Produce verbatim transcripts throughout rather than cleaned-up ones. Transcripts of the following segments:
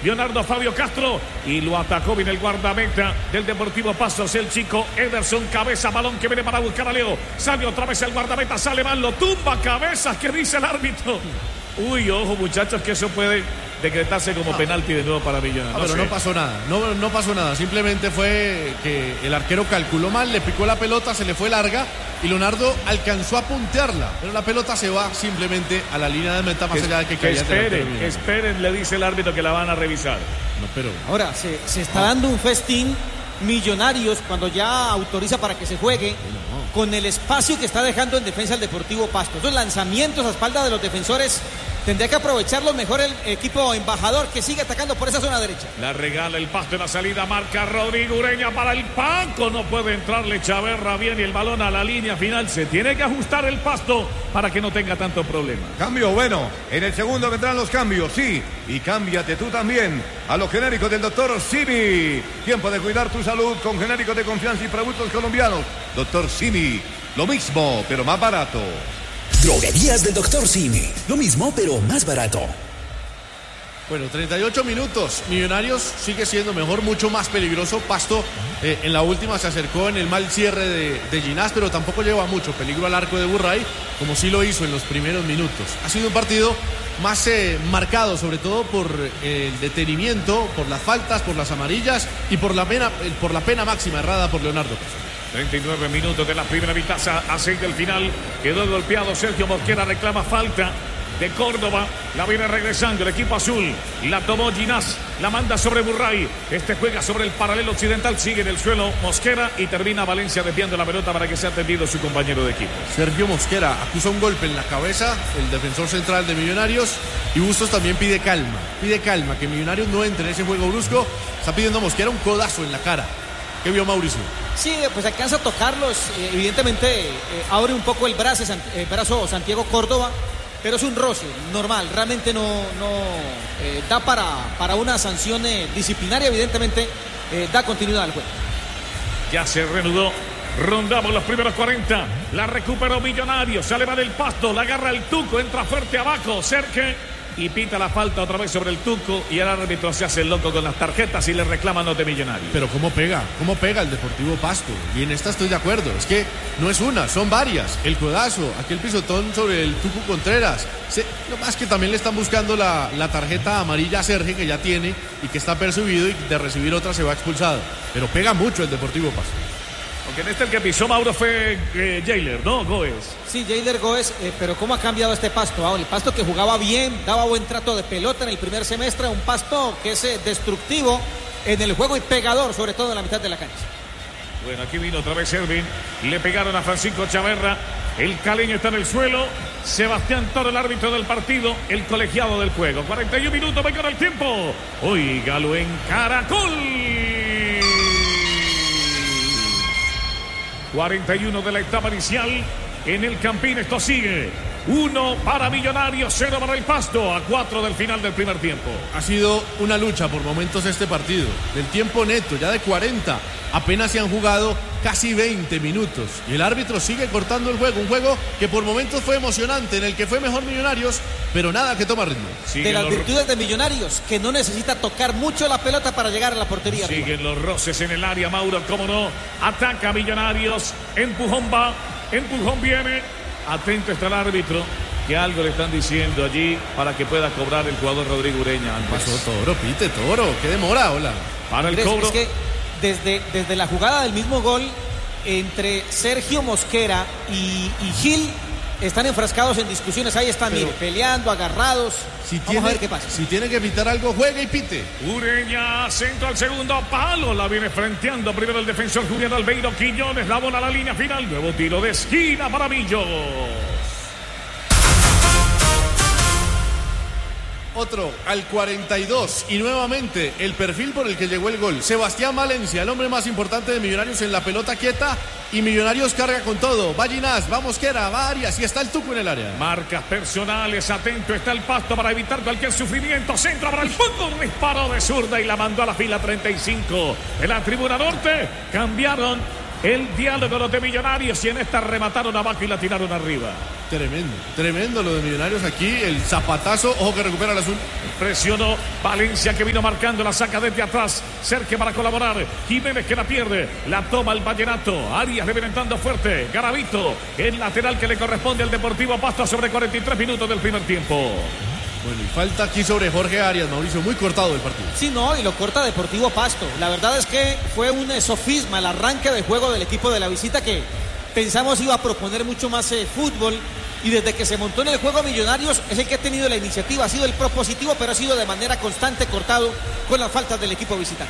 Leonardo Fabio Castro y lo atacó bien el guardameta del Deportivo Pasto, el chico Ederson. Cabeza, balón que viene para buscar a Leo. Sale otra vez el guardameta, sale mal, lo tumba. Cabezas, ¿qué dice el árbitro? Uy, ojo muchachos, que eso puede decretarse como ah. penalti de nuevo para Millonarios. Ah, no pero sé. no pasó nada, no, no pasó nada. Simplemente fue que el arquero calculó mal, le picó la pelota, se le fue larga y Leonardo alcanzó a puntearla, pero la pelota se va simplemente a la línea de meta más que, allá de que, que esperen, que esperen, le dice el árbitro que la van a revisar. No, pero ahora se, se está ah. dando un festín Millonarios cuando ya autoriza para que se juegue no. con el espacio que está dejando en defensa el Deportivo Pasto. Esos lanzamientos a espalda de los defensores tendría que aprovecharlo mejor el equipo embajador, que sigue atacando por esa zona derecha. La regala el Pasto en la salida, marca Rodrigo Ureña para el Paco, no puede entrarle Chaverra bien y el balón a la línea final. Se tiene que ajustar el Pasto para que no tenga tanto problema. Cambio, bueno, en el segundo vendrán los cambios, sí, y cámbiate tú también a los genéricos del doctor Simi. Tiempo de cuidar tu salud con genéricos de confianza y productos colombianos. doctor Simi, lo mismo, pero más barato. Droguerías del doctor Simi. Lo mismo, pero más barato. Bueno, treinta y ocho minutos. Millonarios sigue siendo mejor, mucho más peligroso. Pasto eh, en la última se acercó en el mal cierre de, de Ginás, pero tampoco lleva mucho peligro al arco de Burray, como sí lo hizo en los primeros minutos. Ha sido un partido más eh, marcado, sobre todo por eh, el detenimiento, por las faltas, por las amarillas y por la pena, eh, por la pena máxima errada por Leonardo Pasto. treinta y nueve minutos de la primera mitad, así del final. Quedó golpeado Sergio Mosquera, reclama falta de Córdoba. La viene regresando el equipo azul. La tomó Ginás, la manda sobre Burray. Este juega sobre el paralelo occidental. Sigue en el suelo Mosquera y termina Valencia desviando la pelota para que sea atendido su compañero de equipo. Sergio Mosquera acusa un golpe en la cabeza, el defensor central de Millonarios. Y Bustos también pide calma. Pide calma, que Millonarios no entre en ese juego brusco. Está pidiendo Mosquera un codazo en la cara. ¿Qué vio Mauricio? Sí, pues alcanza a tocarlos. Eh, evidentemente eh, abre un poco el brazo, el brazo Santiago Córdoba, pero es un roce normal. Realmente no, no eh, da para, para una sanción eh, disciplinaria. Evidentemente eh, da continuidad al juego. Ya se reanudó. Rondamos los primeros cuarenta. La recuperó Millonarios. Sale mal el Pasto. La agarra el Tuco. Entra fuerte abajo. Cerque. Y pita la falta otra vez sobre el Tuco. Y el árbitro se hace el loco con las tarjetas y le reclaman los de Millonarios. Pero ¿cómo pega? ¿Cómo pega el Deportivo Pasto? Y en esta estoy de acuerdo. Es que no es una, son varias. El codazo, aquel pisotón sobre el Tuco Contreras. Se, lo más que también le están buscando la, la tarjeta amarilla a Sergio, que ya tiene y que está percibido, y de recibir otra se va expulsado. Pero pega mucho el Deportivo Pasto. Aunque en este el que pisó Mauro fue eh, Jailer, ¿no? Goes. Sí, Jailer Goes, eh, pero ¿cómo ha cambiado este Pasto? Ahora, el Pasto que jugaba bien, daba buen trato de pelota en el primer semestre, un Pasto que es eh, destructivo en el juego y pegador, sobre todo en la mitad de la cancha. Bueno, aquí vino otra vez Ervin, le pegaron a Francisco Chaverra, el caleño está en el suelo, Sebastián Toro, el árbitro del partido, el colegiado del juego. cuarenta y un minutos, venga el tiempo. Óigalo en Caracol. cuarenta y uno de la etapa inicial en el Campín. Esto sigue. Uno para Millonarios, cero para el Pasto, a cuatro del final del primer tiempo. Ha sido una lucha por momentos este partido. Del tiempo neto, ya de cuarenta, apenas se han jugado casi veinte minutos. Y el árbitro sigue cortando el juego. Un juego que por momentos fue emocionante, en el que fue mejor Millonarios, pero nada que toma ritmo. Siguen de las los... virtudes de Millonarios, que no necesita tocar mucho la pelota para llegar a la portería. Siguen arriba. Los roces en el área, Mauro, cómo no. Ataca Millonarios, empujón va, empujón viene. Atento está el árbitro, que algo le están diciendo allí para que pueda cobrar el jugador Rodrigo Ureña. Pasó Toro, pite Toro, qué demora, hola. Para el cobro. Es que desde, desde la jugada del mismo gol, entre Sergio Mosquera y, y Gil, están enfrascados en discusiones. Ahí están, mire, peleando, agarrados. Si Vamos tiene, a ver qué pasa. Si tiene que pitar algo, juega y pite. Ureña, centro al segundo palo. La viene frenteando primero el defensor Julián Albeiro Quiñones. La bola a la línea final. Nuevo tiro de esquina para Millos. Otro al cuarenta y dos y nuevamente el perfil por el que llegó el gol. Sebastián Valencia, el hombre más importante de Millonarios en la pelota quieta, y Millonarios carga con todo. Va Ginás, va Mosquera, va Arias y está el Tuco en el área. Marcas personales, atento está el Pasto para evitar cualquier sufrimiento. Centro para el fondo, disparo de zurda y la mandó a la fila treinta y cinco. En la tribuna norte cambiaron el diálogo los de Millonarios y en esta remataron abajo y la tiraron arriba. Tremendo, tremendo lo de Millonarios aquí, el zapatazo, ojo que recupera el azul. Presionó Valencia que vino marcando, la saca desde atrás, Sergio para colaborar, Jiménez que la pierde, la toma el Vallenato, Arias reventando fuerte, Garavito, el lateral que le corresponde al Deportivo Pasto sobre cuarenta y tres minutos del primer tiempo. Bueno, y falta aquí sobre Jorge Arias, Mauricio, muy cortado el partido. Sí, no, y lo corta Deportivo Pasto. La verdad es que fue un sofisma el arranque de juego del equipo de la visita que pensamos iba a proponer mucho más eh, fútbol. Y desde que se montó en el juego Millonarios es el que ha tenido la iniciativa, ha sido el propositivo, pero ha sido de manera constante cortado con las faltas del equipo visitante.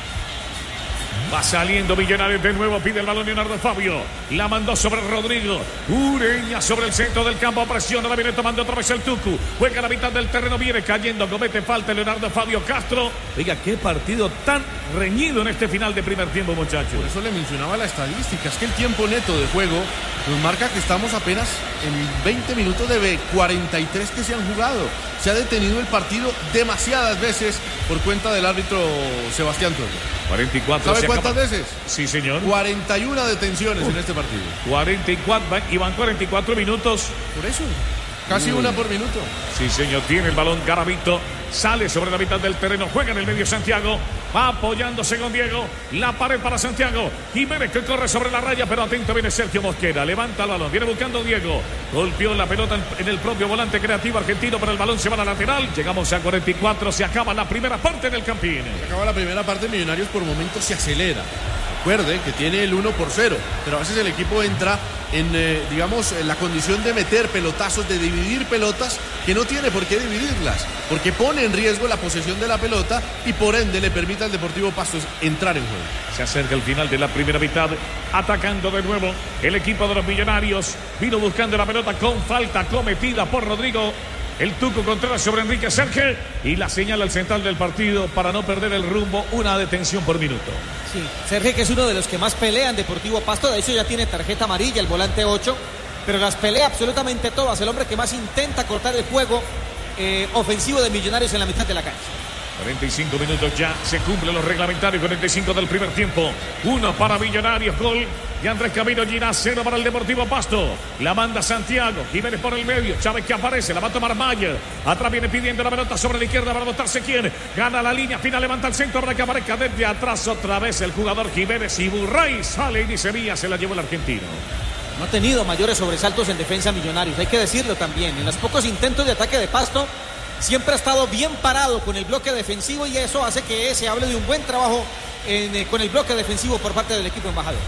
Va saliendo Millonarios de nuevo, pide el balón Leonardo Fabio, la mandó sobre Rodrigo, Ureña sobre el centro del campo, presiona, la viene tomando otra vez el Tucu, juega a la mitad del terreno, viene cayendo, comete falta Leonardo Fabio Castro. Oiga, qué partido tan reñido en este final de primer tiempo, muchachos. Por eso le mencionaba la estadística, es que el tiempo neto de juego nos marca que estamos apenas en veinte minutos de cuarenta y tres que se han jugado. Se ha detenido el partido demasiadas veces por cuenta del árbitro Sebastián Torres. cuarenta y cuatro. ¿Sabe cuántas acaba... veces? Sí, señor. cuarenta y una detenciones Uf. en este partido. cuarenta y cuatro, y van cuarenta y cuatro minutos. Por eso, casi Uy. una por minuto. Sí, señor, tiene el balón Garavito, sale sobre la mitad del terreno, juega en el medio Santiago, va apoyándose con Diego, la pared para Santiago, Jiménez que corre sobre la raya, pero atento viene Sergio Mosquera, levanta el balón, viene buscando Diego, golpeó la pelota en el propio volante creativo argentino, pero el balón se va a la lateral, llegamos a cuarenta y cuatro, se acaba la primera parte del Campín. Se acaba la primera parte, Millonarios por momentos se acelera. Recuerde que tiene el uno por cero, pero a veces el equipo entra en, eh, digamos, en la condición de meter pelotazos, de dividir pelotas que no tiene por qué dividirlas, porque pone en riesgo la posesión de la pelota y por ende le permite al Deportivo Pasto entrar en juego. Se acerca el final de la primera mitad, atacando de nuevo el equipo de los Millonarios, vino buscando la pelota con falta cometida por Rodrigo. El Tuco Contreras sobre Enrique Serge y la señala al central del partido para no perder el rumbo, una detención por minuto. Sí, Serge que es uno de los que más pelean Deportivo Pasto, de hecho ya tiene tarjeta amarilla, el volante ocho, pero las pelea absolutamente todas, el hombre que más intenta cortar el juego eh, ofensivo de Millonarios en la mitad de la cancha. cuarenta y cinco minutos ya, se cumplen los reglamentarios, cuarenta y cinco del primer tiempo, uno para Millonarios, gol de Andrés Camilo Ginás, cero para el Deportivo Pasto, la manda Santiago, Jiménez por el medio, Chávez que aparece, la va a tomar Mayer, atrás viene pidiendo la pelota sobre la izquierda para botarse quién, gana la línea, final levanta el centro para que aparezca desde atrás otra vez el jugador Jiménez y Burray sale y dice Villa, se la llevó el argentino. No ha tenido mayores sobresaltos en defensa Millonarios, hay que decirlo también, en los pocos intentos de ataque de Pasto, siempre ha estado bien parado con el bloque defensivo y eso hace que se hable de un buen trabajo en, eh, con el bloque defensivo por parte del equipo embajador.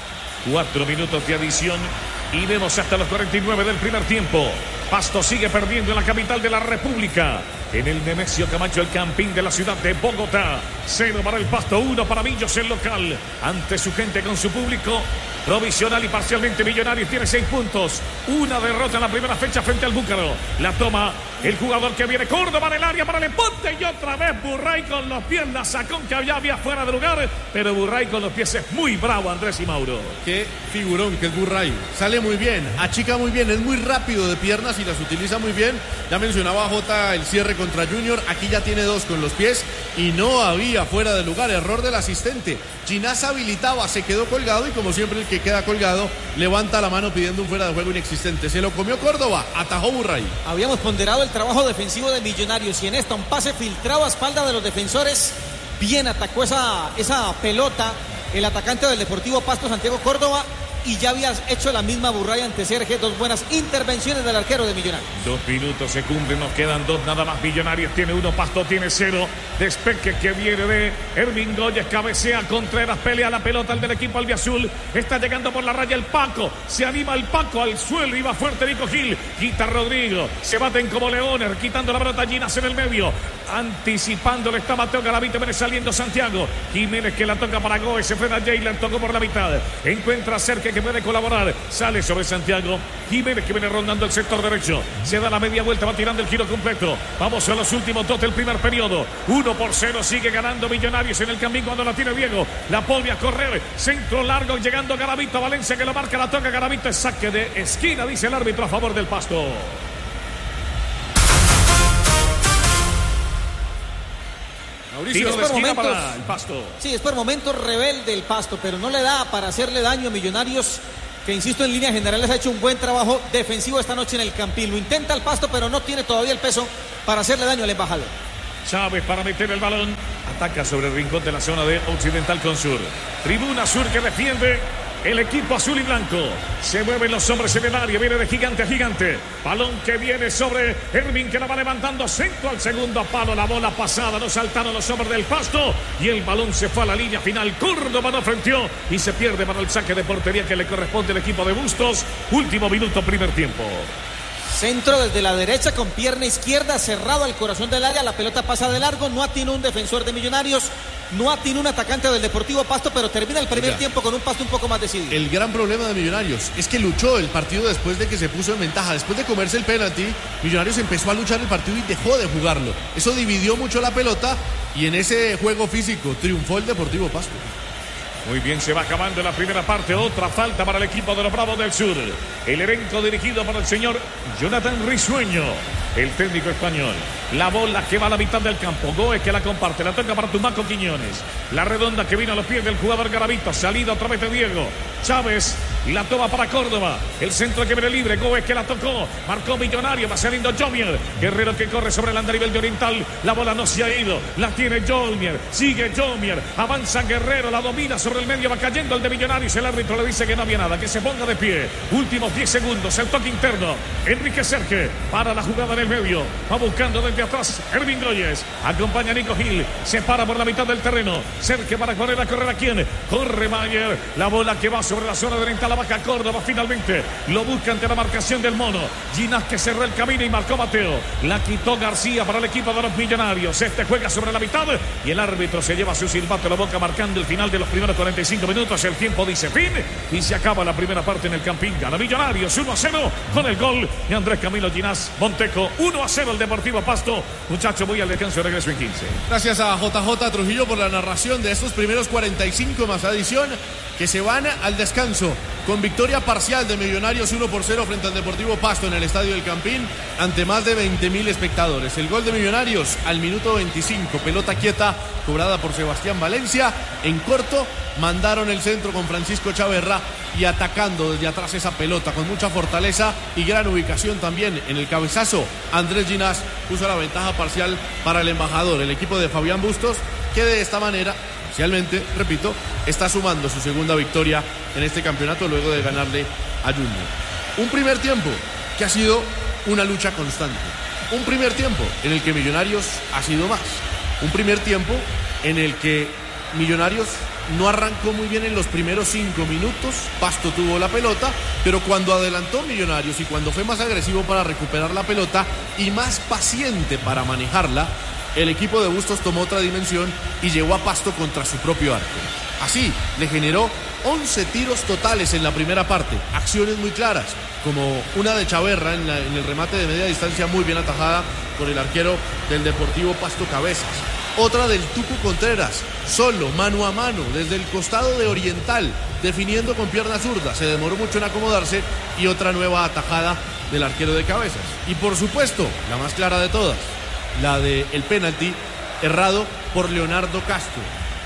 Cuatro minutos de adición y vemos hasta los cuarenta y nueve del primer tiempo. Pasto sigue perdiendo en la capital de la República. En el Nemesio Camacho, el Campín de la ciudad de Bogotá. Cero para el Pasto, uno para Millos, el local. Ante su gente, con su público. Provisional y parcialmente Millonarios tiene seis puntos. Una derrota en la primera fecha frente al Búcaro. La toma el jugador que viene Córdoba en el área para el empate. Y otra vez Burray con los pies. La sacó que había, había fuera de lugar. Pero Burray con los pies es muy bravo, Andrés y Mauro. Qué figurón que es Burray. Sale muy bien, achica muy bien, es muy rápido de piernas y las utiliza muy bien. Ya mencionaba Jota el cierre contra Junior. Aquí ya tiene dos con los pies y no había fuera de lugar. Error del asistente. Ginás habilitaba, se quedó colgado y como siempre el que queda colgado levanta la mano pidiendo un fuera de juego inexistente. Se lo comió Córdoba, atajó Burray. Habíamos ponderado el trabajo defensivo de Millonarios y en esta un pase filtrado a espalda de los defensores. Bien atacó esa, esa pelota el atacante del Deportivo Pasto, Santiago Córdoba. Y ya habías hecho la misma Burray ante Sergio. Dos buenas intervenciones del arquero de Millonarios. Dos minutos se cumplen, nos quedan dos nada más. Millonarios tiene uno, Pasto tiene cero. Despeque que viene de Hermin Goyes, cabecea Contreras, pelea la pelota al del equipo albiazul. Está llegando por la raya el Paco. Se anima el Paco al suelo y va fuerte Nico Gil. Quita Rodrigo. Se baten como leones, quitando la pelota Ginás en el medio. Anticipándole está Mateo Garavito, viene saliendo Santiago. Jiménez que la toca para Goes, se frena Jaylan, tocó por la mitad. Encuentra cerca que puede colaborar, sale sobre Santiago. Jiménez que viene rondando el sector derecho, se da la media vuelta, va tirando el giro completo. Vamos a los últimos dos del primer periodo. Uno por cero, sigue ganando Millonarios en el Campín cuando la tiene Diego. La pone a correr, centro largo, llegando Garavito, Valencia que lo marca, la toca Garavito, es saque de esquina, dice el árbitro a favor del Pasto. Tiro es de por esquina momentos, para el Pasto. Sí, es por momentos rebelde el Pasto, pero no le da para hacerle daño a Millonarios, que insisto, en líneas generales ha hecho un buen trabajo defensivo esta noche en el Campín. Lo intenta el Pasto, pero no tiene todavía el peso para hacerle daño al embajador. Chávez para meter el balón. Ataca sobre el rincón de la zona de Occidental con Sur. Tribuna Sur que defiende el equipo azul y blanco. Se mueven los hombres en el área. Viene de gigante a gigante. Balón que viene sobre Ervin, que la va levantando. Centro al segundo palo. La bola pasada. No saltaron los hombres del Pasto. Y el balón se fue a la línea final. Córdoba no frenteó. Y se pierde para el saque de portería que le corresponde al equipo de Bustos. Último minuto, primer tiempo. Centro desde la derecha con pierna izquierda cerrado al corazón del área. La pelota pasa de largo. No atinó un defensor de Millonarios. No atinó un atacante del Deportivo Pasto, pero termina el primer Oiga, tiempo con un Pasto un poco más decidido. El gran problema de Millonarios es que luchó el partido después de que se puso en ventaja. Después de comerse el penalti, Millonarios empezó a luchar el partido y dejó de jugarlo. Eso dividió mucho la pelota y en ese juego físico triunfó el Deportivo Pasto. Muy bien, se va acabando la primera parte. Otra falta para el equipo de los Bravos del Sur. El elenco dirigido por el señor Jonathan Risueño, el técnico español. La bola que va a la mitad del campo. Goes que la comparte. La toca para Tumaco Quiñones. La redonda que vino a los pies del jugador Garavito. Salida otra vez de Diego Chávez. La toma para Córdoba. El centro que viene libre. Goes que la tocó. Marcó Millonario. Va saliendo Jomier. Guerrero que corre sobre el andarivel de Oriental. La bola no se ha ido. La tiene Jomier. Sigue Jomier. Avanza Guerrero. La domina sobre el medio. Va cayendo el de Millonarios. El árbitro le dice que no había nada. Que se ponga de pie. Últimos diez segundos. El toque interno. Enrique Serge para la jugada en el medio. Va buscando desde atrás Ervin Goyes. Acompaña a Nico Gil. Se para por la mitad del terreno. Serge para correr. ¿A correr a quién? Corre Mayer. La bola que va sobre la zona de Oriental. La baja Córdoba finalmente. Lo busca ante la marcación del mono. Ginás que cerró el camino y marcó Mateo. La quitó García para el equipo de los Millonarios. Este juega sobre la mitad y el árbitro se lleva su silbato a la boca marcando el final de los primeros cuarenta y cinco minutos. El tiempo dice fin y se acaba la primera parte en el Campín. Gana Millonarios uno a cero con el gol de Andrés Camilo Ginás Monteco. uno a cero el Deportivo Pasto. Muchachos, voy al descanso, regreso en quince. Gracias a J J Trujillo por la narración de estos primeros cuarenta y cinco más adición que se van al descanso con victoria parcial de Millonarios uno por cero frente al Deportivo Pasto en el Estadio del Campín ante más de veinte mil espectadores. El gol de Millonarios al minuto veinticinco, pelota quieta cobrada por Sebastián Valencia. En corto mandaron el centro con Francisco Chaverra y atacando desde atrás esa pelota con mucha fortaleza y gran ubicación también en el cabezazo. Andrés Ginás puso la ventaja parcial para el embajador, el equipo de Fabián Bustos, que de esta manera, parcialmente, repito, está sumando su segunda victoria en este campeonato luego de ganarle a Junior. Un primer tiempo que ha sido una lucha constante. Un primer tiempo en el que Millonarios ha sido más. Un primer tiempo en el que Millonarios no arrancó muy bien en los primeros cinco minutos. Pasto tuvo la pelota, pero cuando adelantó Millonarios y cuando fue más agresivo para recuperar la pelota y más paciente para manejarla, el equipo de Bustos tomó otra dimensión y llevó a Pasto contra su propio arco. Así, le generó once tiros totales en la primera parte, acciones muy claras, como una de Chaverra en, la, en el remate de media distancia muy bien atajada por el arquero del Deportivo Pasto Cabezas. Otra del Tucu Contreras, solo, mano a mano, desde el costado de Oriental, definiendo con pierna zurda. Se demoró mucho en acomodarse y otra nueva atajada del arquero de Cabezas. Y por supuesto, la más clara de todas, la del penalti errado por Leonardo Castro.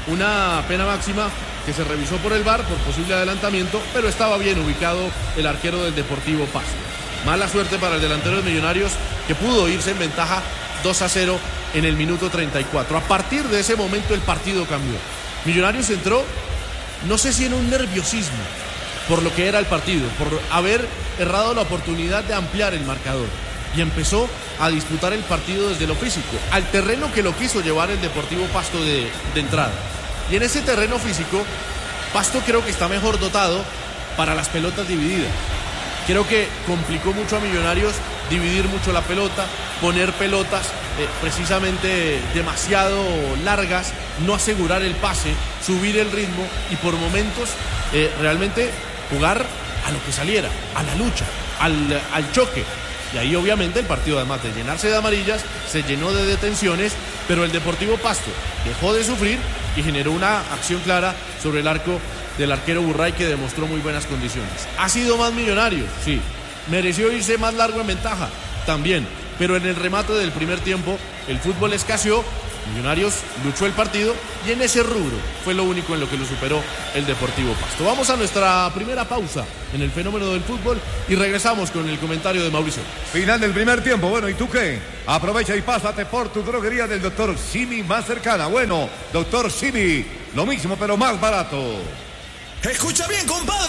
Una pena máxima que se revisó por el V A R por posible adelantamiento, pero estaba bien ubicado el arquero del Deportivo Pasto. Mala suerte para el delantero de Millonarios, que pudo irse en ventaja dos a cero en el minuto treinta y cuatro. A partir de ese momento el partido cambió. Millonarios entró, no sé si en un nerviosismo por lo que era el partido, por haber errado la oportunidad de ampliar el marcador, y empezó a disputar el partido desde lo físico, al terreno que lo quiso llevar el Deportivo Pasto de, de entrada. Y en ese terreno físico, Pasto creo que está mejor dotado para las pelotas divididas. Creo que complicó mucho a Millonarios dividir mucho la pelota, poner pelotas eh, precisamente demasiado largas, no asegurar el pase, subir el ritmo y por momentos eh, realmente jugar a lo que saliera, a la lucha, al, al choque. Y ahí obviamente el partido, además de llenarse de amarillas, se llenó de detenciones, pero el Deportivo Pasto dejó de sufrir y generó una acción clara sobre el arco del arquero Burray, que demostró muy buenas condiciones. ¿Ha sido más Millonarios? Sí. ¿Mereció irse más largo en ventaja? También. Pero en el remate del primer tiempo, el fútbol escaseó Millonarios luchó el partido y en ese rubro fue lo único en lo que lo superó el Deportivo Pasto. Vamos a nuestra primera pausa en el fenómeno del fútbol y regresamos con el comentario de Mauricio. Final del primer tiempo. Bueno, ¿y tú qué? Aprovecha y pásate por tu droguería del doctor Simi más cercana. Bueno, doctor Simi, lo mismo pero más barato. Escucha bien, compadre.